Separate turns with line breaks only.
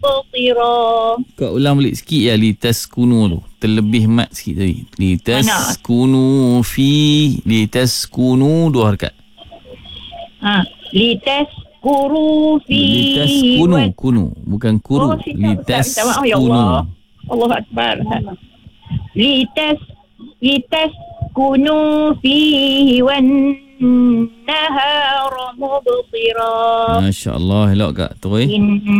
مبصرا.
Kau ulang balik sikit ya, litaskunu tu. Terlebih mat sikit tadi. Litaskunu litaskunu 2 harakat.
Litaskuru fihi.
Litaskunu, kunu. Bukan kuru.
Litaskunu. Ya Allah. Allahu Akbar. Litaskunu fihi wan nahara mubsira.
Masya Allah, elok kak tu.